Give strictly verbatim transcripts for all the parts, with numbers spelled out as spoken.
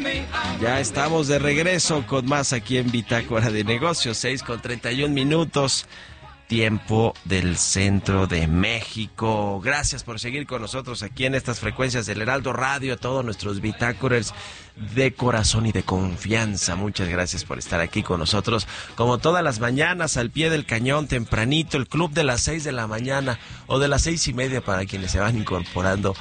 Ya estamos de regreso con más aquí en Bitácora de Negocios, seis con treinta y un minutos, tiempo del centro de México. Gracias por seguir con nosotros aquí en estas frecuencias del Heraldo Radio, a todos nuestros bitácorers de corazón y de confianza. Muchas gracias por estar aquí con nosotros, como todas las mañanas, al pie del cañón, tempranito, el club de las seis de la mañana o de las seis y media para quienes se van incorporando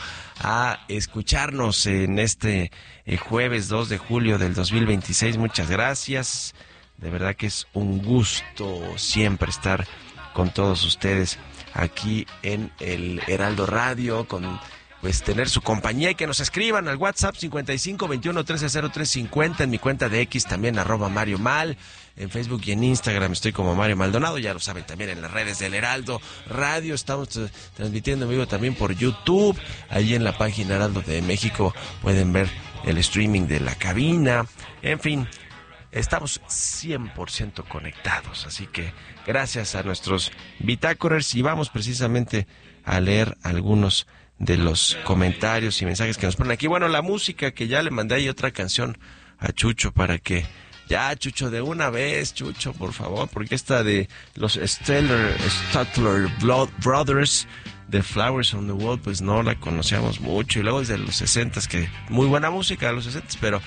a escucharnos en este eh, jueves dos de julio del dos mil veintiséis. Muchas gracias. De verdad que es un gusto siempre estar con todos ustedes aquí en el Heraldo Radio, con pues tener su compañía y que nos escriban al WhatsApp cincuenta y cinco veintiuno trece cero tres cincuenta, en mi cuenta de X también arroba Mario Mal, en Facebook y en Instagram estoy como Mario Maldonado, ya lo saben también en las redes del Heraldo Radio, estamos t- transmitiendo en vivo también por YouTube, allí en la página Heraldo de México pueden ver el streaming de la cabina, en fin. Estamos cien por ciento conectados, así que gracias a nuestros bitácorers y vamos precisamente a leer algunos de los comentarios y mensajes que nos ponen aquí. Bueno, la música que ya le mandé ahí otra canción a Chucho para que... Ya, Chucho, de una vez, Chucho, por favor, porque esta de los Stellar Statler Brothers, The Flowers on the Wall, pues no la conocíamos mucho. Y luego desde los sesentas, que muy buena música de los sesentas, pero,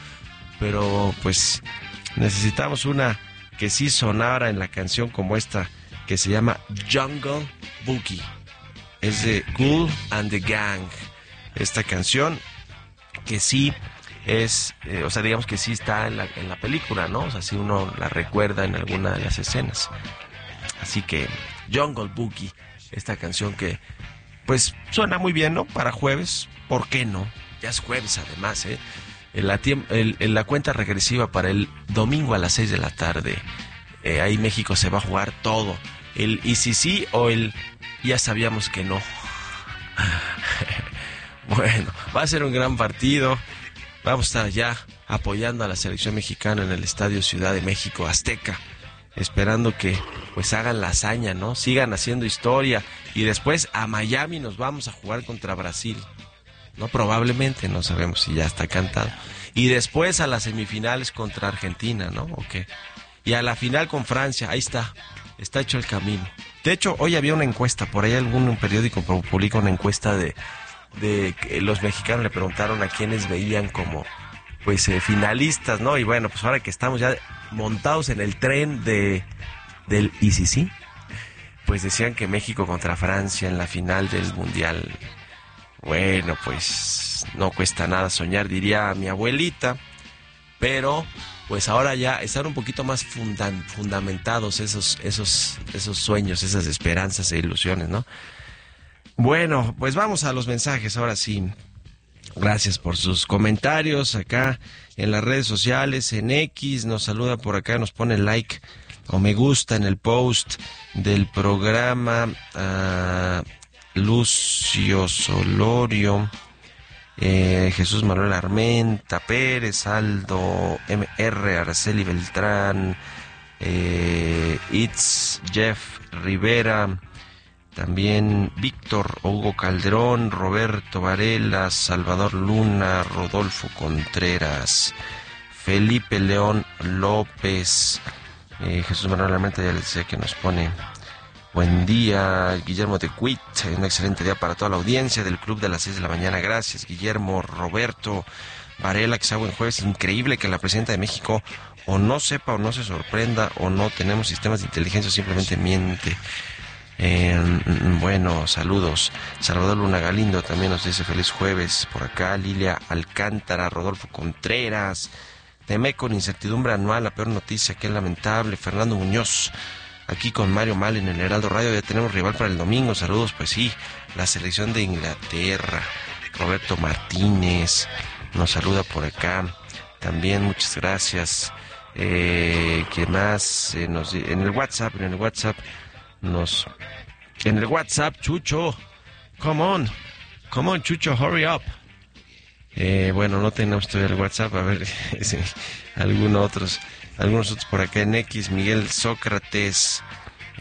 pero pues... necesitamos una que sí sonara en la canción como esta, que se llama Jungle Boogie. Es de Kool and the Gang. Esta canción que sí es, eh, o sea, digamos que sí está en la, en la película, ¿no? O sea, si uno la recuerda en alguna de las escenas. Así que Jungle Boogie, esta canción que pues suena muy bien, ¿no? Para jueves, ¿por qué no? Ya es jueves además, ¿eh? En la, tiemp- el, en la cuenta regresiva para el domingo a las seis de la tarde. Eh, ahí México se va a jugar todo. El y si sí o el ya sabíamos que no. Bueno, va a ser un gran partido. Vamos a estar ya apoyando a la selección mexicana en el Estadio Ciudad de México Azteca, esperando que pues hagan la hazaña, ¿no? Sigan haciendo historia y después a Miami nos vamos a jugar contra Brasil. No, probablemente, no sabemos si ya está cantado. Y después a las semifinales contra Argentina, ¿no? ¿O qué? Y a la final con Francia, ahí está, está hecho el camino. De hecho, hoy había una encuesta, por ahí algún periódico publica una encuesta de, de que los mexicanos le preguntaron a quienes veían como, pues, eh, finalistas, ¿no? Y bueno, pues ahora que estamos ya montados en el tren de del I C C, pues decían que México contra Francia en la final del Mundial. Bueno, pues no cuesta nada soñar, diría mi abuelita, pero pues ahora ya están un poquito más fundan, fundamentados esos, esos, esos sueños, esas esperanzas e ilusiones, ¿no? Bueno, pues vamos a los mensajes, ahora sí. Gracias por sus comentarios acá en las redes sociales, en X, nos saluda por acá, nos pone like o me gusta en el post del programa... Uh, Lucio Solorio, eh, Jesús Manuel Armenta Pérez, Aldo M R, Araceli Beltrán, eh, Itz, Jeff Rivera, también Víctor Hugo Calderón, Roberto Varela, Salvador Luna, Rodolfo Contreras, Felipe León López, eh, Jesús Manuel Armenta ya les decía que nos pone... Buen día, Guillermo de Cuit, un excelente día para toda la audiencia del Club de las seis de la mañana. Gracias, Guillermo. Roberto Varela, que sea buen jueves. Increíble que la presidenta de México o no sepa o no se sorprenda o no tenemos sistemas de inteligencia o simplemente miente. Eh, bueno, saludos. Salvador Luna Galindo también nos dice feliz jueves por acá. Lilia Alcántara, Rodolfo Contreras. Teme con incertidumbre anual, la peor noticia, qué lamentable. Fernando Muñoz. Aquí con Mario Mal en el Heraldo Radio, ya tenemos rival para el domingo, saludos, pues sí, la selección de Inglaterra. Roberto Martínez nos saluda por acá, también muchas gracias. Eh, ¿Qué más? Eh, nos, en el WhatsApp, en el WhatsApp, nos... En el WhatsApp, Chucho, come on, come on, Chucho, hurry up. Eh, bueno, no tenemos todavía el WhatsApp, a ver, si algunos otros... Algunos otros por acá en X, Miguel Sócrates,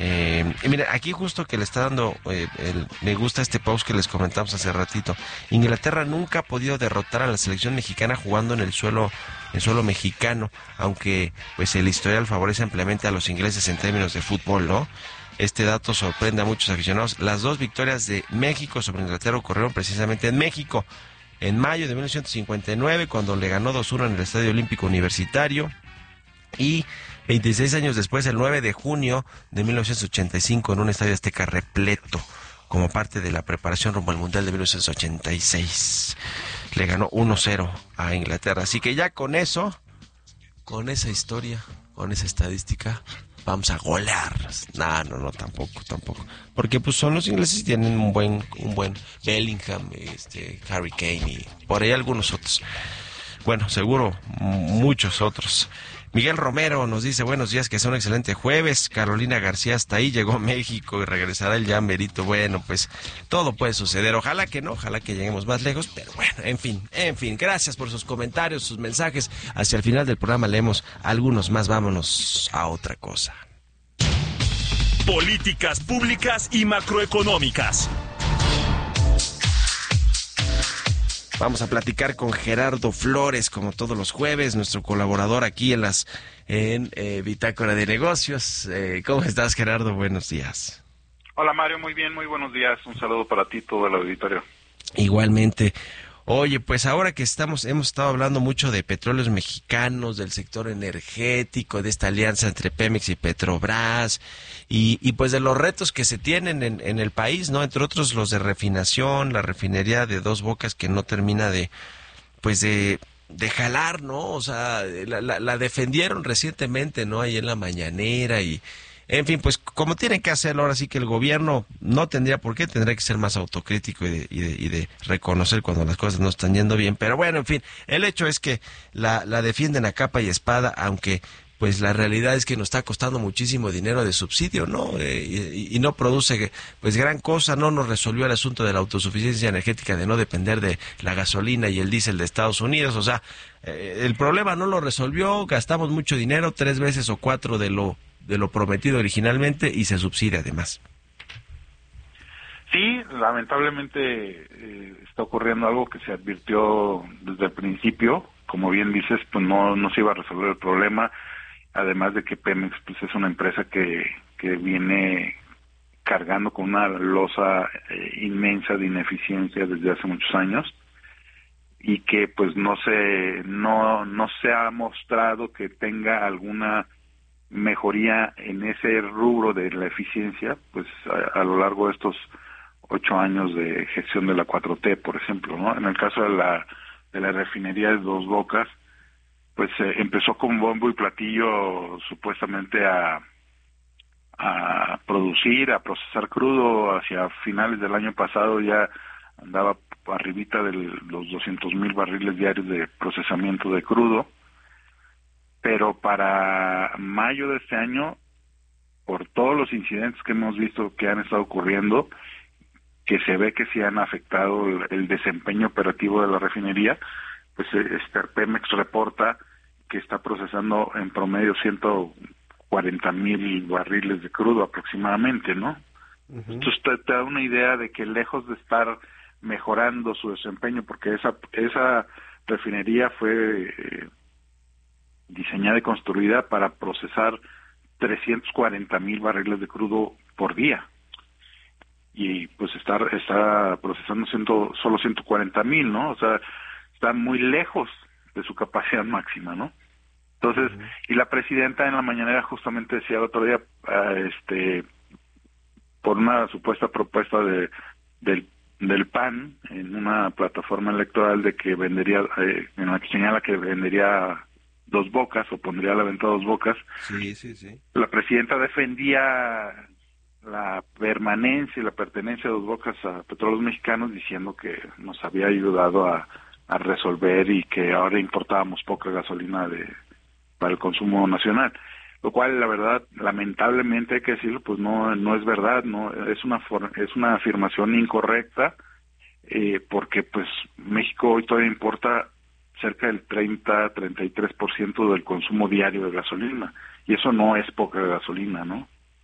Eh, y mira, aquí justo que le está dando, eh, el, me gusta este post que les comentamos hace ratito. Inglaterra nunca ha podido derrotar a la selección mexicana jugando en el suelo, en suelo mexicano, aunque pues el historial favorece ampliamente a los ingleses en términos de fútbol, ¿no? Este dato sorprende a muchos aficionados. Las dos victorias de México sobre Inglaterra ocurrieron precisamente en México, en mayo de mil novecientos cincuenta y nueve, cuando le ganó dos uno en el Estadio Olímpico Universitario, y veintiséis años después, el nueve de junio de mil novecientos ochenta y cinco, en un Estadio Azteca repleto, como parte de la preparación rumbo al Mundial de mil novecientos ochenta y seis. Le ganó uno cero a Inglaterra. Así que ya con eso, con esa historia, con esa estadística, vamos a golear. No, no, no, tampoco, tampoco. Porque pues son los ingleses y tienen un buen, un buen Bellingham, este, Harry Kane y por ahí algunos otros. Bueno, seguro muchos otros. Miguel Romero nos dice, buenos días, que sea un excelente jueves. Carolina García, hasta ahí llegó México y regresará el ya merito. Bueno, pues todo puede suceder. Ojalá que no, ojalá que lleguemos más lejos, pero bueno, en fin, en fin. Gracias por sus comentarios, sus mensajes. Hacia el final del programa leemos algunos más. Vámonos a otra cosa. Políticas públicas y macroeconómicas. Vamos a platicar con Gerardo Flores, como todos los jueves, nuestro colaborador aquí en las en eh, Bitácora de Negocios. Eh, ¿Cómo estás, Gerardo? Buenos días. Hola, Mario, muy bien, muy buenos días. Un saludo para ti, todo el auditorio. Igualmente. Oye, pues ahora que estamos, hemos estado hablando mucho de petróleos mexicanos, del sector energético, de esta alianza entre Pemex y Petrobras, y, y pues de los retos que se tienen en, en el país, ¿no? Entre otros los de refinación, la refinería de Dos Bocas que no termina de, pues de, de jalar, ¿no? O sea, la, la, la defendieron recientemente, ¿no? Ahí en la mañanera y... En fin, pues como tienen que hacerlo, ahora sí que el gobierno no tendría por qué, tendría que ser más autocrítico y de, y de, y de reconocer cuando las cosas no están yendo bien. Pero bueno, en fin, el hecho es que la, la defienden a capa y espada, aunque pues la realidad es que nos está costando muchísimo dinero de subsidio, ¿no? Eh, y, y no produce pues gran cosa, no nos resolvió el asunto de la autosuficiencia energética, de no depender de la gasolina y el diésel de Estados Unidos. O sea, eh, el problema no lo resolvió, gastamos mucho dinero, tres veces o cuatro de lo de lo prometido originalmente, y se subsidia además. Sí, lamentablemente eh, está ocurriendo algo que se advirtió desde el principio. Como bien dices, pues no, no se iba a resolver el problema, además de que Pemex pues es una empresa que, que viene cargando con una losa eh, inmensa de ineficiencia desde hace muchos años, y que pues no se, no, no se ha mostrado que tenga alguna mejoría en ese rubro de la eficiencia, pues a, a lo largo de estos ocho años de gestión de la cuatro T, por ejemplo, ¿no? En el caso de la de la refinería de Dos Bocas, pues eh, empezó con bombo y platillo supuestamente a a producir, a procesar crudo. Hacia finales del año pasado ya andaba arribita de los doscientos mil barriles diarios de procesamiento de crudo. Pero para mayo de este año, por todos los incidentes que hemos visto que han estado ocurriendo, que se ve que sí han afectado el, el desempeño operativo de la refinería, pues este Pemex reporta que está procesando en promedio ciento cuarenta mil barriles de crudo aproximadamente, ¿no? Uh-huh. Entonces te, te da una idea de que lejos de estar mejorando su desempeño, porque esa esa refinería fue... Eh, diseñada y construida para procesar trescientos cuarenta mil barriles de crudo por día, y pues está está procesando ciento, solo ciento cuarenta mil, ¿no? O sea, está muy lejos de su capacidad máxima, ¿no? Entonces, uh-huh. Y la presidenta en la mañanera justamente decía el otro día, uh, este, por una supuesta propuesta de del del P A N en una plataforma electoral de que vendería, eh, en la que señala que vendería Dos Bocas, o pondría a la venta Dos Bocas. Sí, sí, sí. La presidenta defendía la permanencia y la pertenencia de Dos Bocas a Petróleos Mexicanos, diciendo que nos había ayudado a, a resolver y que ahora importábamos poca gasolina de para el consumo nacional. Lo cual, la verdad, lamentablemente hay que decirlo, pues no no es verdad, no es una for, es una afirmación incorrecta, eh, porque pues México hoy todavía importa cerca del treinta a treinta y tres por ciento del consumo diario de gasolina, y eso no es poca gasolina, ¿no?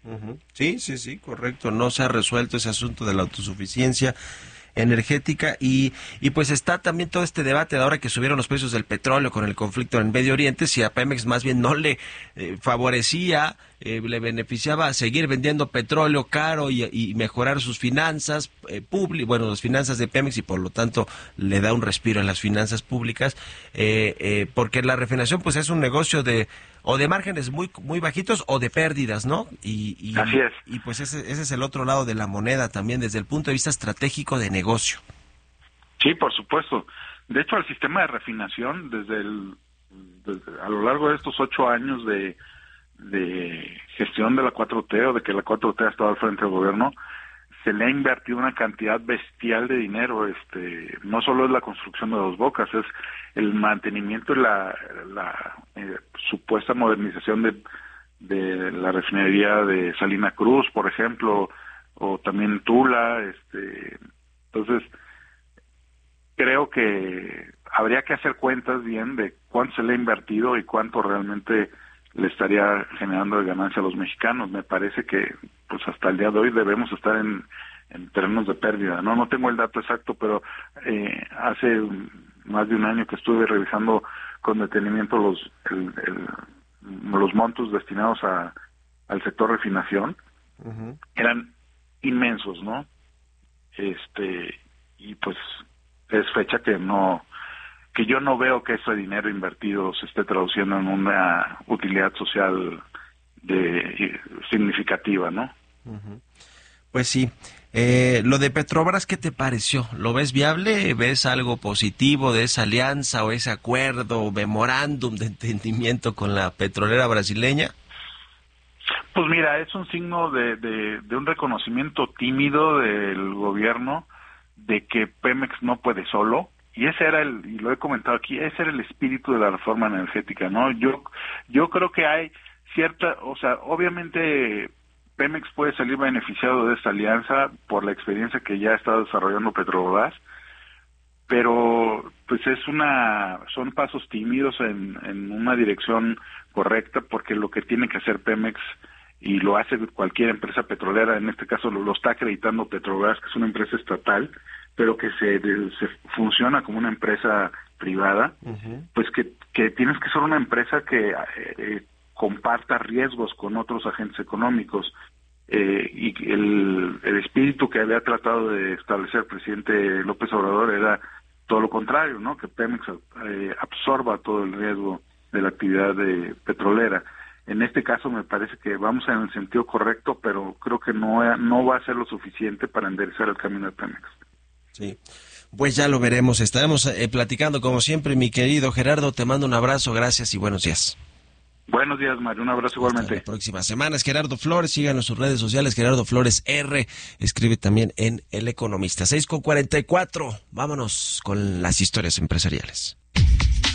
Uh-huh. Sí, sí, sí, correcto. No se ha resuelto ese asunto de la autosuficiencia energética y, y pues está también todo este debate de ahora que subieron los precios del petróleo con el conflicto en el Medio Oriente, si a Pemex más bien no le eh, favorecía, eh, le beneficiaba seguir vendiendo petróleo caro y, y mejorar sus finanzas eh, públicas, bueno, las finanzas de Pemex, y por lo tanto le da un respiro en las finanzas públicas, eh, eh, porque la refinación pues es un negocio de o de márgenes muy muy bajitos o de pérdidas, ¿no? Y, y, Así es. Y pues ese, ese es el otro lado de la moneda también desde el punto de vista estratégico de negocio. Sí, por supuesto. De hecho, el sistema de refinación, desde el desde, a lo largo de estos ocho años de, de gestión de la cuatro T, o de que la cuatro T ha estado al frente del gobierno, se le ha invertido una cantidad bestial de dinero. Este, no solo es la construcción de Dos Bocas, es el mantenimiento y la, la eh, supuesta modernización de, de la refinería de Salina Cruz, por ejemplo, o también Tula. Este, entonces, creo que habría que hacer cuentas bien de cuánto se le ha invertido y cuánto realmente le estaría generando de ganancia a los mexicanos. Me parece que pues hasta el día de hoy debemos estar en, en terrenos de pérdida. No no tengo el dato exacto, pero eh, hace más de un año que estuve revisando con detenimiento los el, el, los montos destinados a al sector refinación. Uh-huh. Eran inmensos, ¿no? Este y pues es fecha que no que yo no veo que ese dinero invertido se esté traduciendo en una utilidad social de significativa, ¿no? Uh-huh. Pues sí. Eh, lo de Petrobras, ¿qué te pareció? ¿Lo ves viable? ¿Ves algo positivo de esa alianza o ese acuerdo o memorándum de entendimiento con la petrolera brasileña? Pues mira, es un signo de, de, de un reconocimiento tímido del gobierno de que Pemex no puede solo. Y ese era el, y lo he comentado aquí, ese era el espíritu de la reforma energética, ¿no? Yo yo creo que hay cierta, o sea, obviamente Pemex puede salir beneficiado de esta alianza por la experiencia que ya ha estado desarrollando Petrobras, pero pues es una, son pasos tímidos en, en una dirección correcta, porque lo que tiene que hacer Pemex, y lo hace cualquier empresa petrolera, en este caso lo, lo está acreditando Petrobras, que es una empresa estatal, pero que se, se funciona como una empresa privada, uh-huh. Pues que, que tienes que ser una empresa que eh, comparta riesgos con otros agentes económicos, eh, y el, el espíritu que había tratado de establecer el presidente López Obrador era todo lo contrario, ¿no? Que Pemex eh, absorba todo el riesgo de la actividad de petrolera. En este caso me parece que vamos en el sentido correcto, pero creo que no, no va a ser lo suficiente para enderezar el camino de Pemex. Sí, pues ya lo veremos. Estaremos eh, platicando como siempre, mi querido Gerardo. Te mando un abrazo, gracias y buenos días. Buenos días, Mario. Un abrazo igualmente. Hasta la próxima semana. Es Gerardo Flores. Síganos en sus redes sociales. Gerardo Flores R. Escribe también en El Economista. seis con cuarenta y cuatro. Vámonos con las historias empresariales.